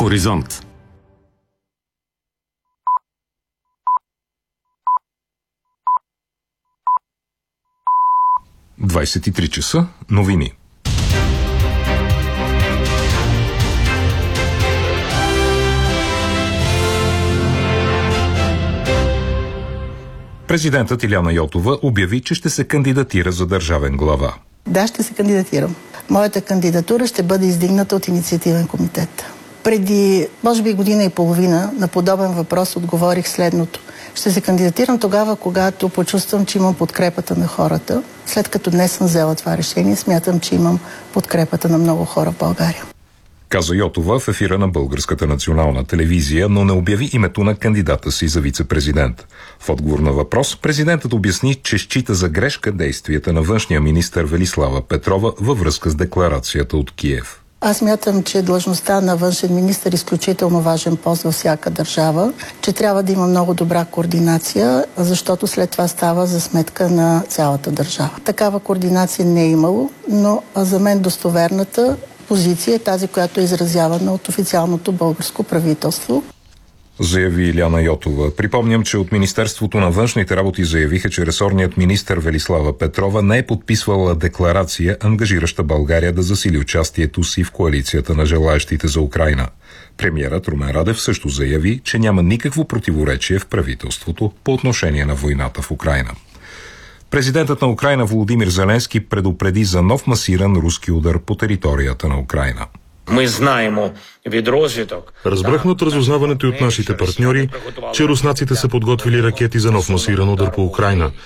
Хоризонт. – 23 часа. Новини. Президентът Илияна Йотова обяви, че ще се кандидатира за държавен глава. Да, ще се кандидатирам. Моята кандидатура ще бъде издигната от инициативен комитет. Преди, може би, година и половина на подобен въпрос отговорих следното. Ще се кандидатирам тогава, когато почувствам, че имам подкрепата на хората. След като днес съм взела това решение, смятам, че имам подкрепата на много хора в България. Каза Йотова в ефира на Българската национална телевизия, но не обяви името на кандидата си за вице-президент. В отговор на въпрос, президентът обясни, че счита за грешка действията на външния министър Велислава Петрова във връзка с декларацията от Киев. Аз смятам, че длъжността на външен министър е изключително важен пост във всяка държава, че трябва да има много добра координация, защото след това става за сметка на цялата държава. Такава координация не е имало, но за мен достоверната позиция е тази, която е изразявана от официалното българско правителство. Заяви Илияна Йотова. Припомням, че от Министерството на външните работи заявиха, че ресорният министър Велислава Петрова не е подписвала декларация, ангажираща България да засили участието си в коалицията на желаещите за Украйна. Премиерът Румен Радев също заяви, че няма никакво противоречие в правителството по отношение на войната в Украйна. Президентът на Украйна Володимир Зеленски предупреди за нов масиран руски удар по територията на Украйна. Разбрахме от разузнаването и от нашите партньори, че руснаците са подготвили ракети за нов масиран удар по Украйна.